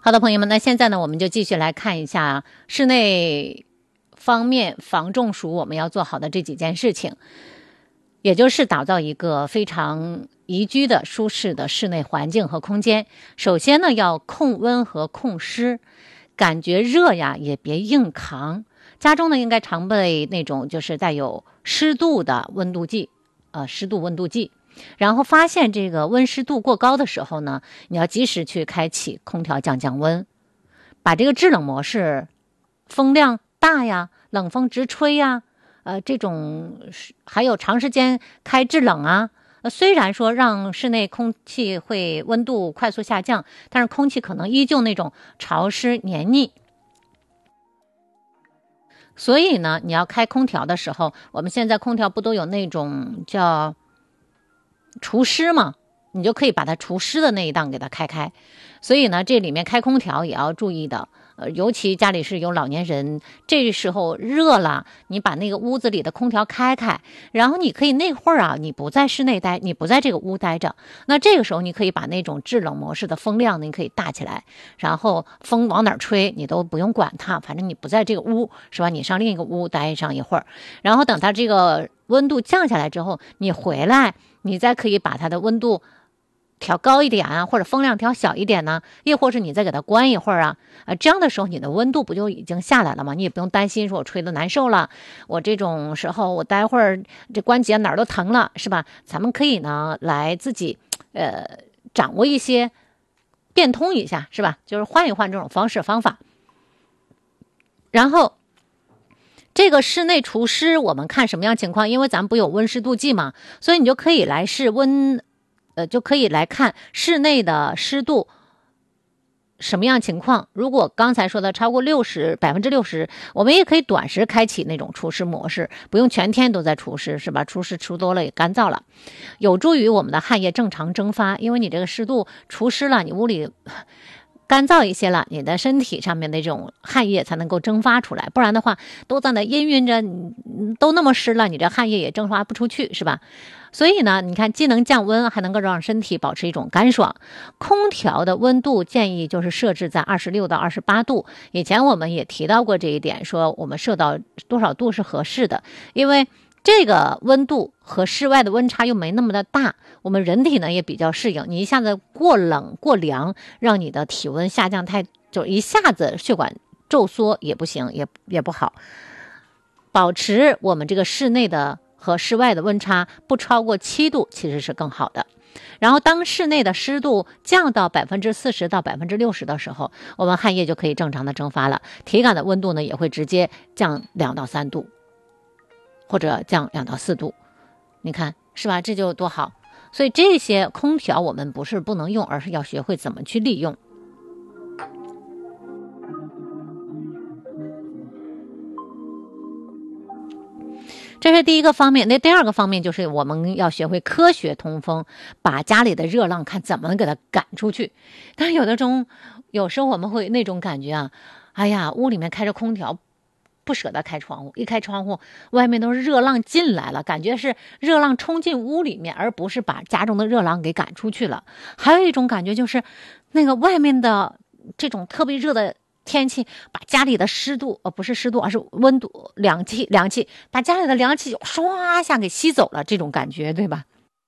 好的，朋友们，那现在呢，我们就继续来看一下室内方面防中暑我们要做好的这几件事情，也就是打造一个非常宜居的舒适的室内环境和空间。首先呢，要控温和控湿，感觉热呀也别硬扛。家中呢应该常备那种就是带有湿度的温度计，湿度温度计。然后发现这个温湿度过高的时候呢，你要及时去开启空调降温，把这个制冷模式风量大呀，冷风直吹呀，这种还有长时间开制冷啊，虽然说让室内空气会温度快速下降，但是空气可能依旧那种潮湿黏腻。所以呢，你要开空调的时候，我们现在空调不都有那种叫除湿嘛，你就可以把它除湿的那一档给它开。所以呢，这里面开空调也要注意的，尤其家里是有老年人，这时候热了，你把那个屋子里的空调开，然后你可以那会儿啊，你不在室内待，你不在这个屋待着，那这个时候你可以把那种制冷模式的风量呢，你可以大起来，然后风往哪儿吹你都不用管它，反正你不在这个屋是吧？你上另一个屋待上一会儿，然后等它这个温度降下来之后，你回来，你再可以把它的温度调高一点啊，或者风量调小一点呢，亦或是你再给它关一会儿啊，这样的时候你的温度不就已经下来了吗？你也不用担心说我吹得难受了，我这种时候我待会儿这关节哪儿都疼了，是吧？咱们可以呢来自己掌握一些变通一下，是吧？就是换一换这种方式方法。然后这个室内除湿我们看什么样情况，因为咱们不有温湿度计嘛，所以你就可以来试温就可以来看室内的湿度什么样情况。如果刚才说的超过60%，我们也可以短时开启那种除湿模式，不用全天都在除湿，是吧？除湿除多了也干燥了，有助于我们的汗液正常蒸发。因为你这个湿度除湿了，你屋里干燥一些了，你的身体上面的这种汗液才能够蒸发出来，不然的话都在那氤氲着，都那么湿了，你这汗液也蒸发不出去，是吧？所以呢，你看既能降温，还能够让身体保持一种干爽。空调的温度建议就是设置在26到28度，以前我们也提到过这一点，说我们设到多少度是合适的，因为这个温度和室外的温差又没那么的大，我们人体呢也比较适应。你一下子过冷过凉，让你的体温下降就一下子血管骤缩也不行，也不好。保持我们这个室内的和室外的温差不超过7度，其实是更好的。然后当室内的湿度降到40%到60%的时候，我们汗液就可以正常的蒸发了，体感的温度呢也会直接降2到3度。或者降2到4度，你看是吧？这就多好。所以这些空调我们不是不能用，而是要学会怎么去利用。这是第一个方面。那第二个方面就是我们要学会科学通风，把家里的热浪看怎么给它赶出去。但是有时候我们会那种感觉啊，哎呀，屋里面开着空调不舍得开窗户，一开窗户外面都是热浪进来了，感觉是热浪冲进屋里面，而不是把家中的热浪给赶出去了。还有一种感觉就是那个外面的这种特别热的天气把家里的湿度不是湿度，而是温度凉气把家里的凉气唰一下给吸走了，这种感觉对吧？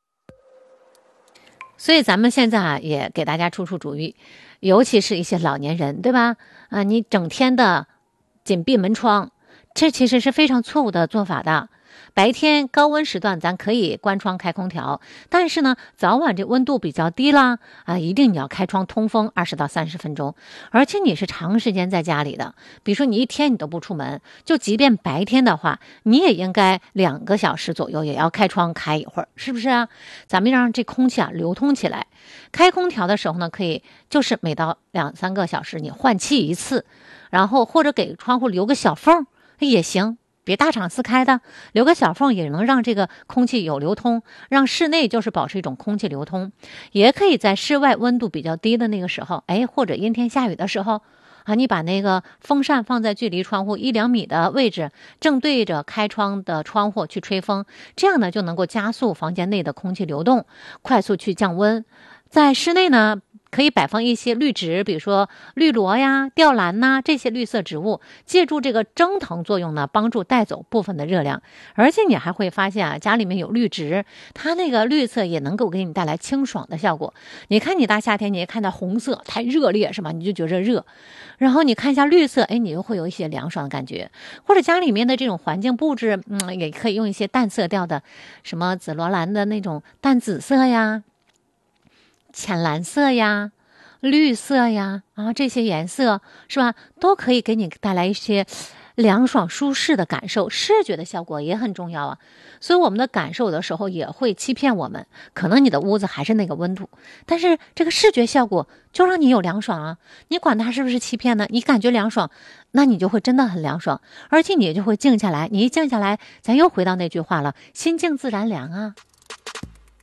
所以咱们现在也给大家出主意，尤其是一些老年人对吧？你整天的紧闭门窗，这其实是非常错误的做法的。白天高温时段咱可以关窗开空调，但是呢早晚这温度比较低啦一定你要开窗通风20到30分钟。而且你是长时间在家里的，比如说你一天你都不出门，就即便白天的话，你也应该2个小时左右也要开窗开一会儿，是不是啊？咱们让这空气流通起来。开空调的时候呢，可以就是每到2-3个小时你换气一次，然后或者给窗户留个小缝也行，别大敞四开的，留个小缝也能让这个空气有流通，让室内就是保持一种空气流通。也可以在室外温度比较低的那个时候，或者阴天下雨的时候你把那个风扇放在距离窗户1-2米的位置，正对着开窗的窗户去吹风，这样呢就能够加速房间内的空气流动，快速去降温。在室内呢可以摆放一些绿植，比如说绿萝呀、吊兰呐这些绿色植物，借助这个蒸腾作用呢，帮助带走部分的热量。而且你还会发现啊，家里面有绿植，它那个绿色也能够给你带来清爽的效果。你看你大夏天，你也看到红色太热烈是吧？你就觉着热，然后你看一下绿色，哎，你又会有一些凉爽的感觉。或者家里面的这种环境布置，也可以用一些淡色调的，什么紫罗兰的那种淡紫色呀。浅蓝色呀、绿色呀，这些颜色是吧，都可以给你带来一些凉爽舒适的感受，视觉的效果也很重要啊。所以我们的感受有的时候也会欺骗我们，可能你的屋子还是那个温度，但是这个视觉效果就让你有凉爽啊。你管它是不是欺骗呢？你感觉凉爽，那你就会真的很凉爽，而且你就会静下来。你一静下来，咱又回到那句话了，心静自然凉啊。